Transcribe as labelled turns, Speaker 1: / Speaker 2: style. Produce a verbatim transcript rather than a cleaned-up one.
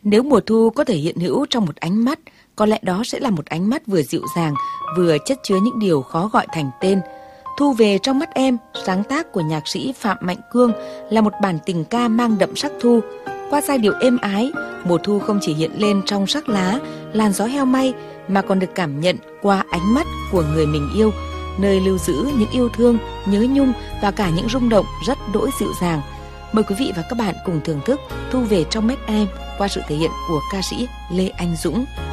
Speaker 1: Nếu mùa thu có thể hiện hữu trong một ánh mắt, có lẽ đó sẽ là một ánh mắt vừa dịu dàng, vừa chất chứa những điều khó gọi thành tên. Thu về trong mắt em, sáng tác của nhạc sĩ Phạm Mạnh Cương, là một bản tình ca mang đậm sắc thu. Qua giai điệu êm ái, mùa thu không chỉ hiện lên trong sắc lá, làn gió heo may, mà còn được cảm nhận qua ánh mắt của người mình yêu, nơi lưu giữ những yêu thương, nhớ nhung và cả những rung động rất đỗi dịu dàng. Mời quý vị và các bạn cùng thưởng thức Thu về trong mắt em qua sự thể hiện của ca sĩ Lê Anh Dũng.